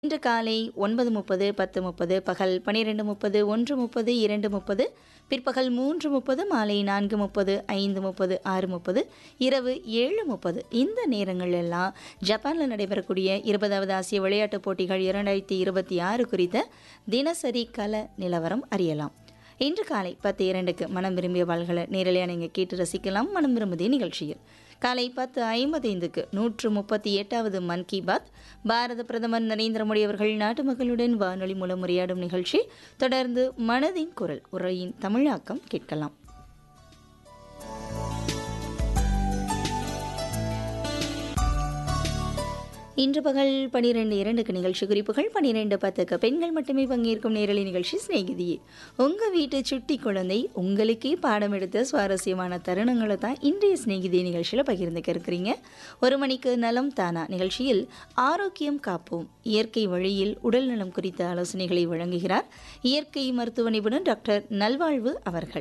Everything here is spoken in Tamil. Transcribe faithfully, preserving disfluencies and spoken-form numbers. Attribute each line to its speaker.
Speaker 1: இன்று காலை ஒன்பது முப்பது, பத்து முப்பது, பகல் பன்னிரண்டு முப்பது, ஒன்று முப்பது, இரண்டு முப்பது, பிற்பகல் மூன்று முப்பது, மாலை நான்கு முப்பது, ஐந்து முப்பது, ஆறு முப்பது, இரவு ஏழு முப்பது இந்த நேரங்கள் எல்லாம் ஜப்பானில் நடைபெறக்கூடிய இருபதாவது ஆசிய விளையாட்டுப் போட்டிகள் இரண்டாயிரத்தி இருபத்தி ஆறு குறித்த தினசரி கள நிலவரம் அறியலாம். இன்று காலை பத்து இரண்டுக்கு மனம் விரும்பிய பால்களை நேரலையாக நீங்கள் கேட்டு ரசிக்கலாம். மனம் விரும்புதே நிகழ்ச்சியில் காலை பத்து ஐம்பத்தைந்துக்கு நூற்று முப்பத்தி எட்டாவது மன் கி பாத் பாரத பிரதமர் நரேந்திர மோடி அவர்கள் நாட்டு மக்களுடன் வானொலி மூலம் உரையாடும் நிகழ்ச்சி. தொடர்ந்து மனதின் குரல் உரையின் தமிழாக்கம் கேட்கலாம். இன்று பகல் பனிரெண்டு இரண்டுக்கு நிகழ்ச்சி குறிப்புகள், பன்னிரெண்டு பத்துக்கு பெண்கள் மட்டுமே பங்கேற்கும் நேரலை நிகழ்ச்சி சிநேகிதியே. உங்கள் வீட்டு சுட்டி குழந்தை உங்களுக்கே பாடம் எடுத்த சுவாரஸ்யமான தருணங்களை தான் இன்றைய சிநேகிதிய நிகழ்ச்சியில் பகிர்ந்துக்க இருக்கிறீங்க. ஒரு மணிக்கு நலம் தானா நிகழ்ச்சியில் ஆரோக்கியம் காப்போம், இயற்கை வழியில் உடல் நலம் குறித்த ஆலோசனைகளை வழங்குகிறார் இயற்கை மருத்துவ நிபுணர் டாக்டர் நல்வாழ்வு அவர்கள்.